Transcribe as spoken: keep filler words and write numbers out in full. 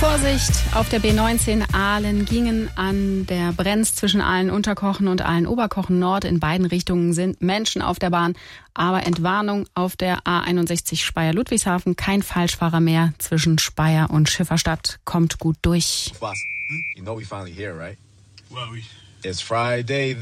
Vorsicht, auf der B neunzehn Aalen gingen an der Brenz zwischen Aalen-Unterkochen und Aalen-Oberkochen Nord. In beiden Richtungen sind Menschen auf der Bahn. Aber Entwarnung auf der A einundsechzig Speyer-Ludwigshafen. Kein Falschfahrer mehr zwischen Speyer und Schifferstadt. Kommt gut durch. Boss, you know we finally here, right? Well, we... It's Friday.